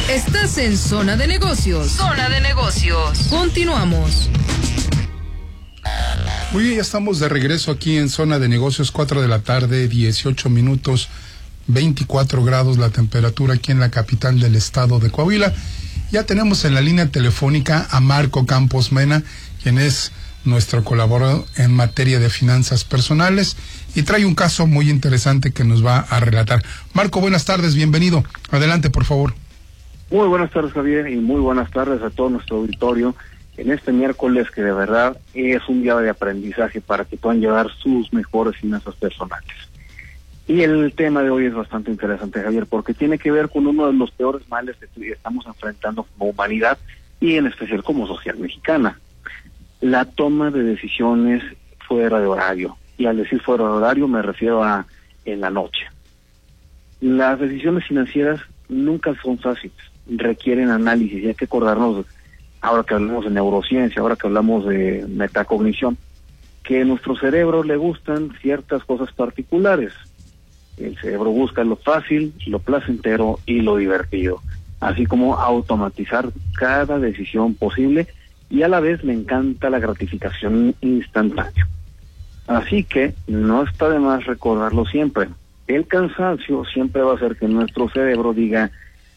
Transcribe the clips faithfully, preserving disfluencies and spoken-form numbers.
Estás en Zona de Negocios. Zona de Negocios. Continuamos. Muy bien, ya estamos de regreso aquí en Zona de Negocios, cuatro de la tarde, dieciocho minutos, veinticuatro grados la temperatura aquí en la capital del estado de Coahuila. Ya tenemos en la línea telefónica a Marco Campos Mena, quien es nuestro colaborador en materia de finanzas personales y trae un caso muy interesante que nos va a relatar. Marco, buenas tardes, bienvenido. Adelante, por favor. Muy buenas tardes, Javier, y muy buenas tardes a todo nuestro auditorio en este miércoles que de verdad es un día de aprendizaje para que puedan llevar sus mejores finanzas personales. Y el tema de hoy es bastante interesante, Javier, porque tiene que ver con uno de los peores males que estamos enfrentando como humanidad y en especial como sociedad mexicana. La toma de decisiones fuera de horario. Y al decir fuera de horario me refiero a en la noche. Las decisiones financieras nunca son fáciles, requieren análisis y hay que acordarnos, ahora que hablamos de neurociencia, ahora que hablamos de metacognición, que a nuestro cerebro le gustan ciertas cosas particulares. El cerebro busca lo fácil, lo placentero y lo divertido, así como automatizar cada decisión posible y a la vez le encanta la gratificación instantánea. Así que no está de más recordarlo siempre. El cansancio siempre va a hacer que nuestro cerebro diga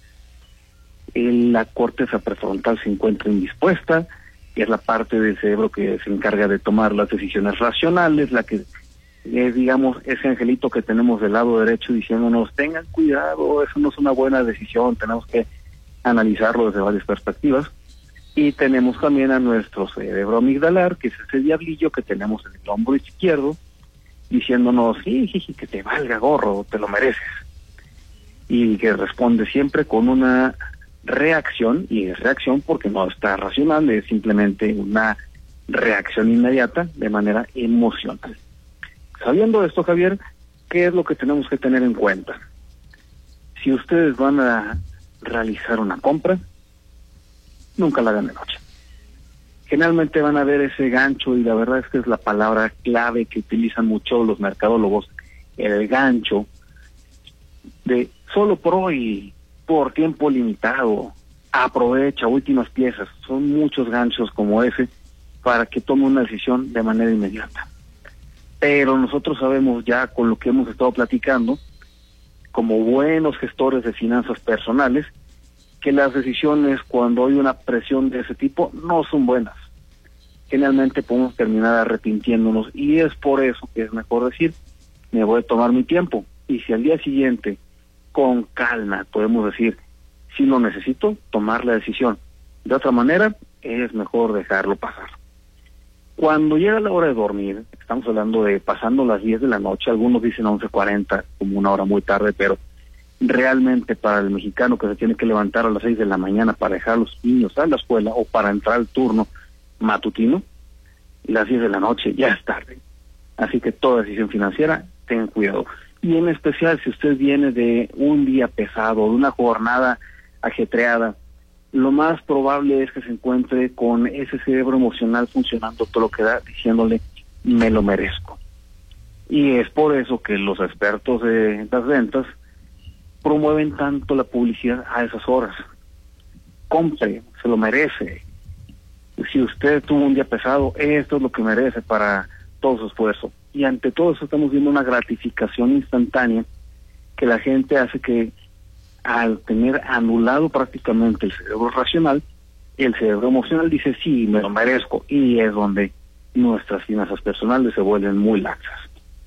la corteza prefrontal se encuentra indispuesta, que es la parte del cerebro que se encarga de tomar las decisiones racionales, la que es, digamos, ese angelito que tenemos del lado derecho diciéndonos, tengan cuidado, eso no es una buena decisión, tenemos que analizarlo desde varias perspectivas. Y tenemos también a nuestro cerebro amigdalar, que es ese diablillo que tenemos en el hombro izquierdo, diciéndonos, sí, sí, sí, que te valga gorro, te lo mereces. Y que responde siempre con una reacción, y es reacción porque no está racional, es simplemente una reacción inmediata de manera emocional. Sabiendo esto, Javier, ¿qué es lo que tenemos que tener en cuenta? Si ustedes van a realizar una compra, nunca la hagan de noche. Generalmente van a ver ese gancho, y la verdad es que es la palabra clave que utilizan mucho los mercadólogos, el gancho de solo por hoy, por tiempo limitado, aprovecha, últimas piezas. Son muchos ganchos como ese para que tome una decisión de manera inmediata. Pero nosotros sabemos ya, con lo que hemos estado platicando, como buenos gestores de finanzas personales, que las decisiones cuando hay una presión de ese tipo no son buenas. Generalmente podemos terminar arrepintiéndonos y es por eso que es mejor decir, me voy a tomar mi tiempo. Y si al día siguiente, con calma, podemos decir, si lo necesito, tomar la decisión. De otra manera, es mejor dejarlo pasar. Cuando llega la hora de dormir, estamos hablando de pasando las diez de la noche, algunos dicen once cuarenta, como una hora muy tarde, pero realmente para el mexicano que se tiene que levantar a las seis de la mañana para dejar a los niños a la escuela o para entrar al turno matutino, las diez de la noche ya es tarde. Así que toda decisión financiera, tengan cuidado. Y en especial si usted viene de un día pesado, de una jornada ajetreada, lo más probable es que se encuentre con ese cerebro emocional funcionando todo lo que da, diciéndole, me lo merezco. Y es por eso que los expertos de las ventas promueven tanto la publicidad a esas horas. Compre, se lo merece. Si usted tuvo un día pesado, esto es lo que merece para todo su esfuerzo. Y ante todo eso estamos viendo una gratificación instantánea que la gente hace que al tener anulado prácticamente el cerebro racional, el cerebro emocional dice, sí, me lo merezco. Y es donde nuestras finanzas personales se vuelven muy laxas.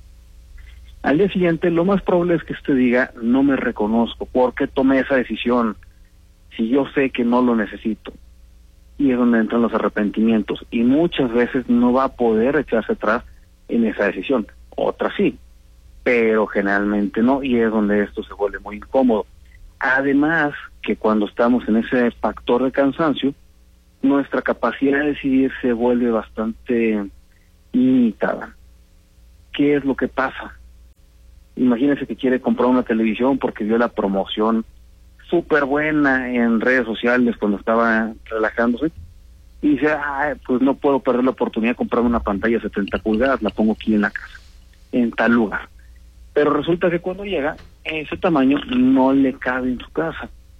Al día siguiente, lo más probable es que usted diga, no me reconozco, ¿por qué tomé esa decisión? Si yo sé que no lo necesito. Y es donde entran los arrepentimientos. Y muchas veces no va a poder echarse atrás en esa decisión. Otras sí, pero generalmente no, y es donde esto se vuelve muy incómodo. Además, que cuando estamos en ese factor de cansancio, nuestra capacidad de decidir se vuelve bastante limitada. ¿Qué es lo que pasa? Imagínese que quiere comprar una televisión porque vio la promoción súper buena en redes sociales cuando estaba relajándose y dice, ah, pues no puedo perder la oportunidad de comprar una pantalla de setenta pulgadas, la pongo aquí en la casa, en tal lugar. Pero resulta que cuando llega, ese tamaño no le cabe en su casa.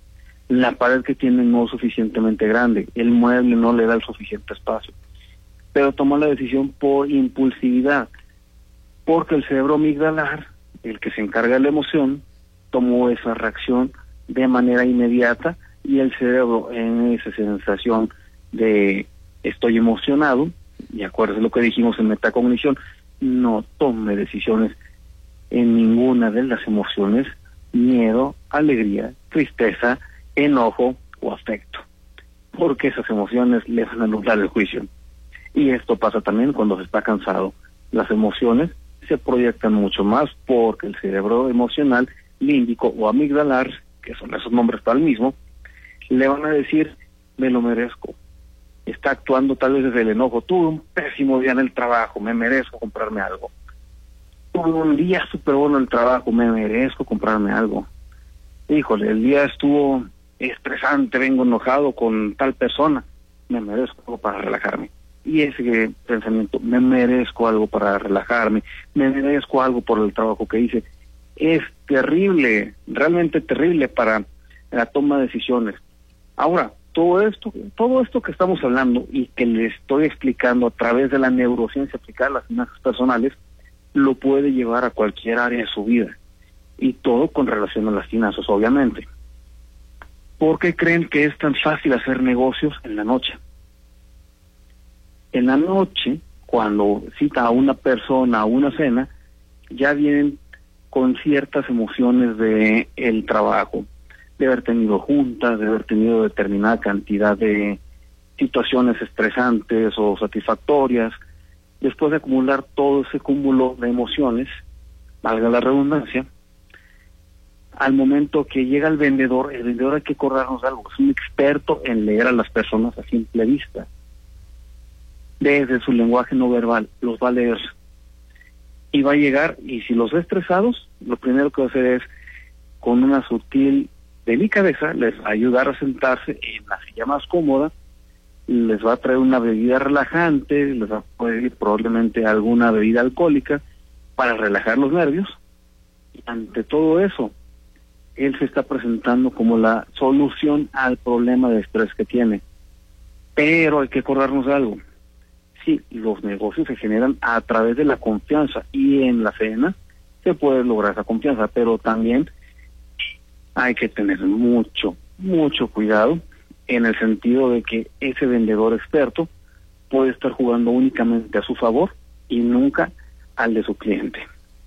la pared que tiene no es suficientemente grande, el mueble no le da el suficiente espacio, pero tomó la decisión por impulsividad, porque el cerebro amigdalar, el que se encarga de la emoción, tomó esa reacción de manera inmediata, y el cerebro en esa sensación de estoy emocionado, y acuérdense lo que dijimos en metacognición, no tome decisiones en ninguna de las emociones, miedo, alegría, tristeza, enojo o afecto, porque esas emociones le van a anular el juicio. Y esto pasa también cuando se está cansado. Las emociones se proyectan mucho más porque el cerebro emocional, límbico o amigdalar, que son esos nombres para el mismo, le van a decir, me lo merezco. Está actuando tal vez desde el enojo, tuve un pésimo día en el trabajo, me merezco comprarme algo. Tuve un día súper bueno en el trabajo, me merezco comprarme algo. Híjole, el día estuvo estresante, vengo enojado con tal persona, me merezco algo para relajarme. Y ese pensamiento, me merezco algo para relajarme, me merezco algo por el trabajo que hice, es terrible, realmente terrible para la toma de decisiones. Ahora, todo esto, todo esto que estamos hablando y que le estoy explicando a través de la neurociencia aplicada a las finanzas personales, lo puede llevar a cualquier área de su vida. Y todo con relación a las finanzas, obviamente. ¿Por qué creen que es tan fácil hacer negocios en la noche? En la noche, cuando cita a una persona a una cena, ya vienen con ciertas emociones de el trabajo, de haber tenido juntas, de haber tenido determinada cantidad de situaciones estresantes o satisfactorias. Después de acumular todo ese cúmulo de emociones, valga la redundancia, al momento que llega el vendedor, el vendedor hay que acordarnos de algo, es un experto en leer a las personas a simple vista. Desde su lenguaje no verbal, los va a leer. Y va a llegar, y si los ve estresados, lo primero que va a hacer es, con una sutil delicadeza, les va a ayudar a sentarse en la silla más cómoda, les va a traer una bebida relajante, les va a pedir probablemente alguna bebida alcohólica para relajar los nervios. Y ante todo eso, él se está presentando como la solución al problema de estrés que tiene. Pero hay que acordarnos de algo. Sí, los negocios se generan a través de la confianza, y en la cena se puede lograr esa confianza, pero también hay que tener mucho, mucho cuidado en el sentido de que ese vendedor experto puede estar jugando únicamente a su favor y nunca al de su cliente.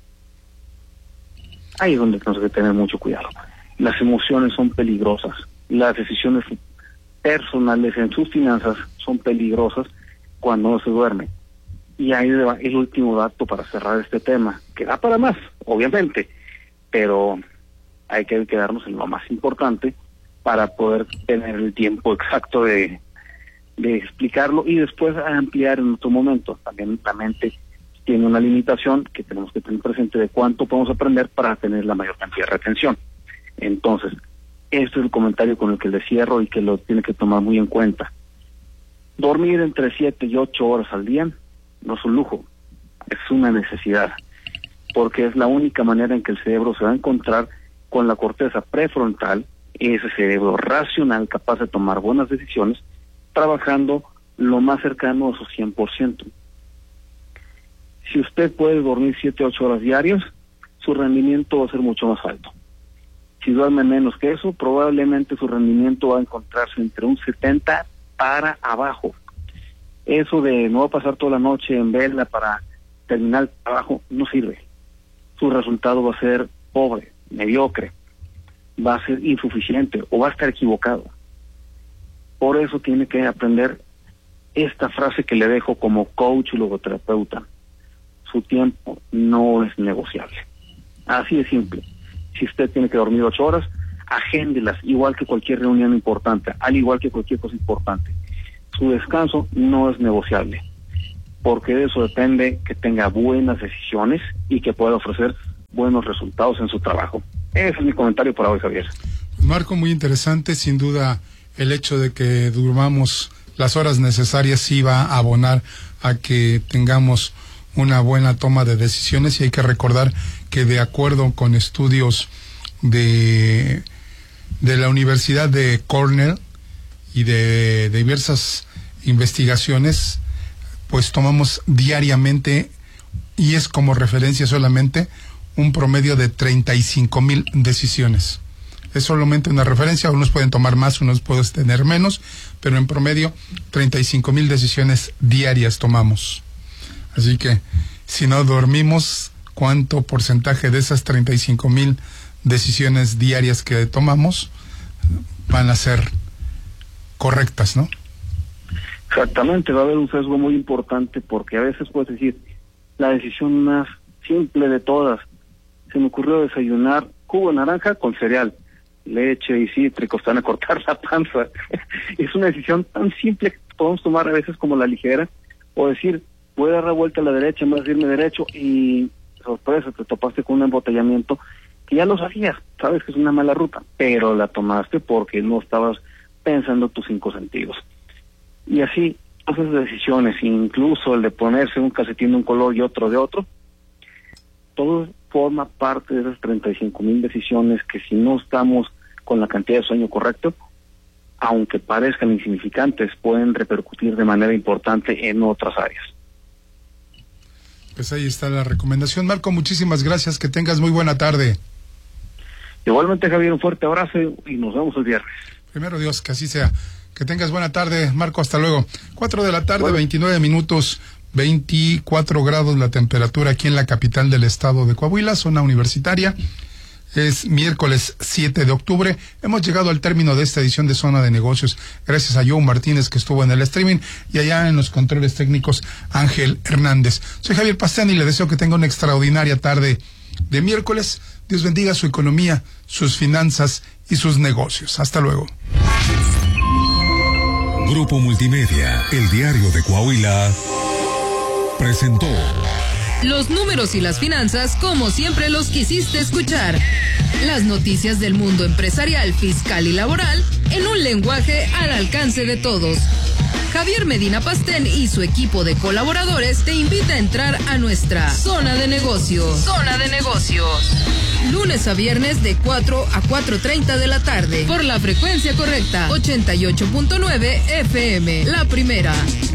Ahí es donde tenemos que tener mucho cuidado. Las emociones son peligrosas, las decisiones personales en sus finanzas son peligrosas cuando no se duerme. Y ahí va el último dato para cerrar este tema, que da para más, obviamente, pero hay que quedarnos en lo más importante para poder tener el tiempo exacto de, de explicarlo y después ampliar en otro momento. También la mente tiene una limitación que tenemos que tener presente de cuánto podemos aprender para tener la mayor cantidad de retención. Entonces, este es el comentario con el que le cierro y que lo tiene que tomar muy en cuenta. Dormir entre siete y ocho horas al día no es un lujo, es una necesidad, porque es la única manera en que el cerebro se va a encontrar con la corteza prefrontal, ese cerebro racional capaz de tomar buenas decisiones, trabajando lo más cercano a su cien por ciento. Si usted puede dormir siete a ocho horas diarias, su rendimiento va a ser mucho más alto. Si duerme menos que eso, probablemente su rendimiento va a encontrarse entre un setenta para abajo. Eso de no pasar toda la noche en vela para terminar el trabajo no sirve. Su resultado va a ser pobre, mediocre, va a ser insuficiente o va a estar equivocado. Por eso tiene que aprender esta frase que le dejo como coach y logoterapeuta: su tiempo no es negociable. Así de simple. Si usted tiene que dormir ocho horas, agéndelas, igual que cualquier reunión importante, al igual que cualquier cosa importante. Su descanso no es negociable, porque de eso depende que tenga buenas decisiones y que pueda ofrecer buenos resultados en su trabajo. Ese es mi comentario por hoy, Javier. Marco, muy interesante. Sin duda, el hecho de que durmamos las horas necesarias sí va a abonar a que tengamos una buena toma de decisiones, y hay que recordar que de acuerdo con estudios de de la Universidad de Cornell y de, de diversas investigaciones, pues tomamos diariamente, y es como referencia solamente, un promedio de treinta y cinco mil decisiones. Es solamente una referencia, unos pueden tomar más, unos pueden tener menos, pero en promedio treinta y cinco mil decisiones diarias tomamos. Así que, si no dormimos, ¿cuánto porcentaje de esas treinta y cinco mil decisiones diarias que tomamos van a ser correctas, no? Exactamente, va a haber un sesgo muy importante, porque a veces puedes decir, la decisión más simple de todas, se me ocurrió desayunar jugo de naranja con cereal, leche y cítricos, van a cortar la panza. Es una decisión tan simple que podemos tomar a veces como la ligera, o decir, voy a dar la vuelta a la derecha en vez de irme derecho, y sorpresa, te topaste con un embotellamiento que ya lo sabías, sabes que es una mala ruta, pero la tomaste porque no estabas pensando tus cinco sentidos. Y así, esas decisiones, incluso el de ponerse un calcetín de un color y otro de otro, todo forma parte de esas treinta y cinco mil decisiones que, si no estamos con la cantidad de sueño correcto, aunque parezcan insignificantes, pueden repercutir de manera importante en otras áreas. Pues ahí está la recomendación. Marco, muchísimas gracias, que tengas muy buena tarde. Igualmente, Javier, un fuerte abrazo y nos vemos el viernes. Primero Dios, que así sea. Que tengas buena tarde, Marco, hasta luego. Cuatro de la tarde, bueno. veintinueve minutos, veinticuatro grados la temperatura aquí en la capital del estado de Coahuila, zona universitaria. Es miércoles siete de octubre. Hemos llegado al término de esta edición de Zona de Negocios. Gracias a Joe Martínez, que estuvo en el streaming, y allá en los controles técnicos, Ángel Hernández. Soy Javier Pastani y le deseo que tenga una extraordinaria tarde de miércoles. Dios bendiga su economía, sus finanzas y sus negocios. Hasta luego. Grupo Multimedia, el diario de Coahuila, presentó los números y las finanzas como siempre los quisiste escuchar. Las noticias del mundo empresarial, fiscal y laboral en un lenguaje al alcance de todos. Javier Medina Pastén y su equipo de colaboradores te invita a entrar a nuestra Zona de Negocios. Zona de Negocios. Lunes a viernes de cuatro a cuatro treinta de la tarde. Por la frecuencia correcta, ochenta y ocho punto nueve F M. La primera.